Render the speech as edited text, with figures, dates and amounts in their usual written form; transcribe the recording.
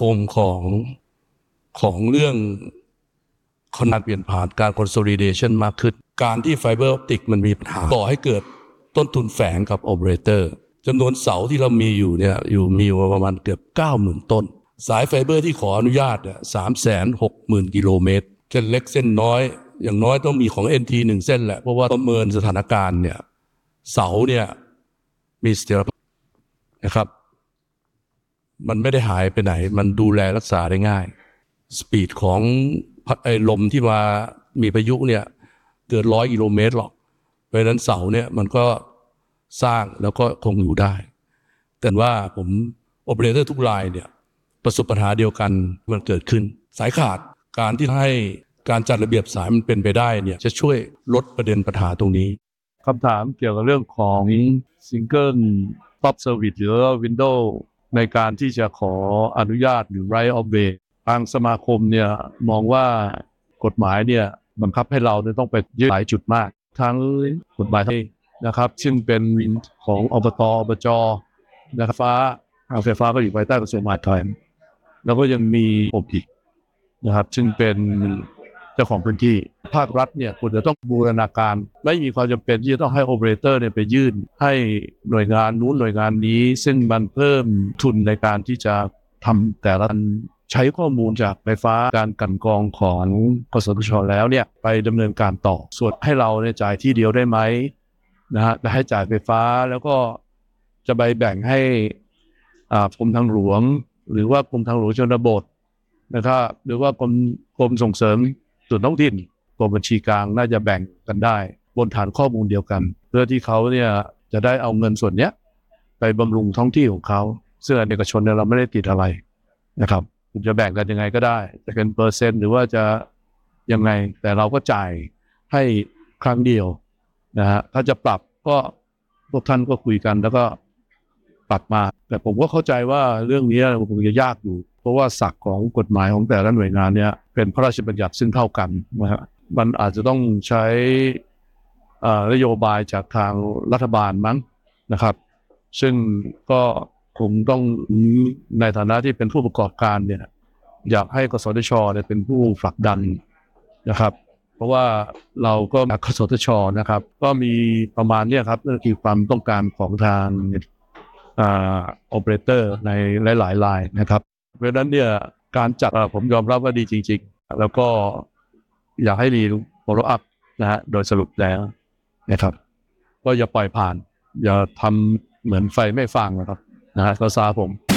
มของเรื่องขนาดเปลี่ยนผ่านการ consolidation มากขึ้นการที่ไฟเบอร์ออปติกมันมีปัญหาก่อให้เกิดต้นทุนแฝงกับ operator จำนวนเสาที่เรามีอยู่เนี่ยมีประมาณเกือบ 90,000 ต้นสายไฟเบอร์ที่ขออนุญาตเนี่ย 360,000 กิโลเมตรเส้นเล็กเส้นน้อยอย่างน้อยต้องมีของ NT 1 เส้นแหละเพราะว่าประเมินสถานการณ์เนี่ยเสาเนี่ยมีเสถียรภาพนะครับมันไม่ได้หายไปไหนมันดูแลรักษาได้ง่ายสปีดของลมที่มามีพายุเนี่ยเกิน100 กิโลเมตรหรอกเพราะฉะนั้นเสาเนี่ยมันก็สร้างแล้วก็คงอยู่ได้แต่ว่าผมโอเปอเรเตอร์ทุกรายเนี่ยประสบปัญหาเดียวกันมันเกิดขึ้นสายขาดการที่ให้การจัดระเบียบสายมันเป็นไปได้เนี่ยจะช่วยลดประเด็นปัญหาตรงนี้คำถามเกี่ยวกับเรื่องของ Single Stop Service หรือ Windows ในการที่จะขออนุญาตหรือ Right of Way ทางสมาคมเนี่ยมองว่ากฎหมายเนี่ยบังคับให้เราต้องไปยื่นหลายจุดมากทั้งกฎหมายนะครับซึ่งเป็นของอบต.อบจ.นะครับไฟฟ้าก็อยู่ภายใต้กระทรวงมหาดไทยแล้วก็ยังมีอบอีกนะครับซึ่งเป็นเจ้าของพื้นที่ภาครัฐเนี่ยควรจะต้องบูรณาการไม่มีความจำเป็นที่จะต้องให้โอเปอเรเตอร์เนี่ยไปยื่นให้หน่วยงานนู้นหน่วยงานนี้ซึ่งมันเพิ่มทุนในการที่จะทำแต่ละใช้ข้อมูลจากไฟฟ้าการกลั่นกรองของกสทช.แล้วเนี่ยไปดำเนินการต่อส่วนให้เราเนี่ยจ่ายที่เดียวได้ไหมนะฮะให้จ่ายไฟฟ้าแล้วก็จะไปแบ่งให้กรมทางหลวงหรือว่ากรมทางหลวงชนบทนะครับหรือว่ากรมส่งเสริมส่วนท้องถิ่นกรมบัญชีกลางน่าจะแบ่งกันได้บนฐานข้อมูลเดียวกันเพื่อที่เขาเนี่ยจะได้เอาเงินส่วนเนี้ยไปบำรุงท้องที่ของเขาซึ่งเอกชนเนี่ยเราไม่ได้ติดอะไรนะครับคุณจะแบ่งกันยังไงก็ได้จะเป็นเปอร์เซ็นต์หรือว่าจะยังไงแต่เราก็จ่ายให้ครั้งเดียวนะฮะถ้าจะปรับก็พวกท่านก็คุยกันแล้วก็ปรับมาแต่ผมก็เข้าใจว่าเรื่องนี้มันคงจะยากอยู่เพราะว่าศักดิ์ของกฎหมายของแต่ละหน่วยงานเนี่ยเป็นพระราชบัญญัติซึ่งเท่ากันนะฮะมันอาจจะต้องใช้นโยบายจากทางรัฐบาลมั้งนะครับซึ่งก็คงต้องในฐานะที่เป็นผู้ประกอบการเนี่ยอยากให้กสทช.เนี่ยเป็นผู้ผลักดันนะครับเพราะว่าเราก็กสทช.นะครับก็มีประมาณนี้ครับนั่นคือความต้องการของทางโอเปอเรเตอร์ในหลายๆรายนะครับเพราะฉะนั้นเนี่ยการจัดผมยอมรับว่าดีจริงๆแล้วก็อยากให้มี follow up นะฮะโดยสรุปแล้วนะครับก็อย่าปล่อยผ่านอย่าทำเหมือนไฟไม่ฟางนะครับนะฮะก็ซาผม